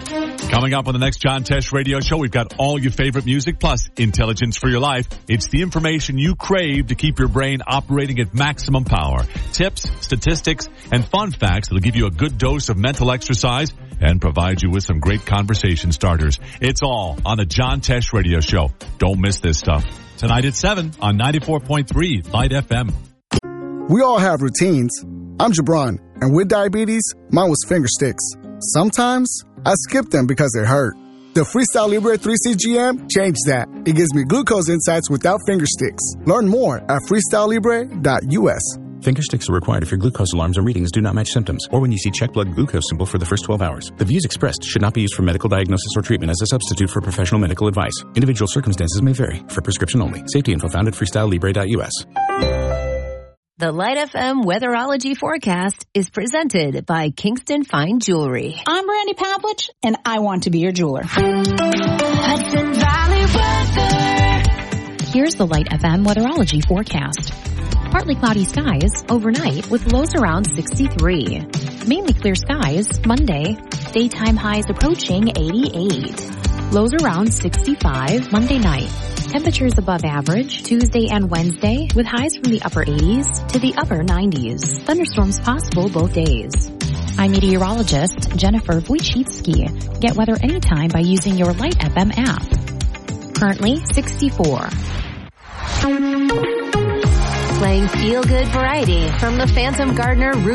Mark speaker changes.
Speaker 1: Coming up on the next John Tesh Radio Show, we've got all your favorite music plus intelligence for your life. It's the information you crave to keep your brain operating at maximum power. Tips, statistics, and fun facts that'll give you a good dose of mental exercise and provide you with some great conversation starters. It's all on the John Tesh Radio Show. Don't miss this stuff. Tonight at 7 on 94.3 Light FM.
Speaker 2: We all have routines. I'm Jabron, and with diabetes, mine was finger sticks. Sometimes I skip them because they hurt. The Freestyle Libre 3CGM changed that. It gives me glucose insights without finger sticks. Learn more at freestylelibre.us.
Speaker 3: Finger sticks are required if your glucose alarms or readings do not match symptoms, or when you see check blood glucose symbol for the first 12 hours. The views expressed should not be used for medical diagnosis or treatment as a substitute for professional medical advice. Individual circumstances may vary. For prescription only. Safety info found at freestylelibre.us.
Speaker 4: The Light FM Weatherology Forecast is presented by Kingston Fine Jewelry.
Speaker 5: I'm Brandy Pavlich, and I want to be your jeweler.
Speaker 4: Hudson Valley weather.
Speaker 6: Here's the Light FM Weatherology Forecast. Partly cloudy skies overnight with lows around 63. Mainly clear skies Monday. Daytime highs approaching 88. Lows around 65 Monday night. Temperatures above average Tuesday and Wednesday with highs from the upper 80s to the upper 90s. Thunderstorms possible both days. I'm meteorologist Jennifer Wojcicki. Get weather anytime by using your Light FM app. Currently 64.
Speaker 4: Playing feel-good variety from the Phantom Gardener